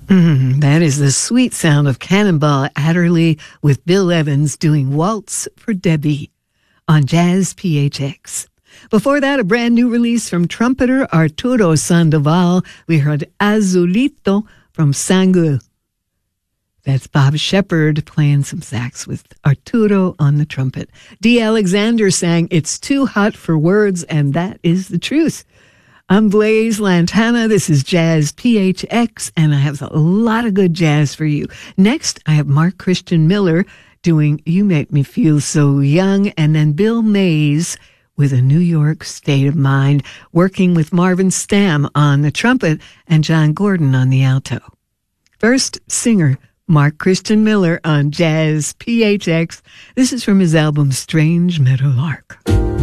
That is the sweet sound of Cannonball Adderley with Bill Evans doing Waltz for Debbie on Jazz PHX. Before that, a brand new release from trumpeter Arturo Sandoval. We heard Azulito from Sangue. That's Bob Shepard playing some sax with Arturo on the trumpet. Dee Alexander sang It's Too Hot for Words, and that is the truth. I'm Blaze Lantana. This is Jazz PHX, and I have a lot of good jazz for you. Next, I have Mark Christian Miller doing You Make Me Feel So Young, and then Bill Mays with A New York State of Mind, working with Marvin Stamm on the trumpet and John Gordon on the alto. First, singer Mark Christian Miller on Jazz PHX. This is from his album Strange Meadowlark.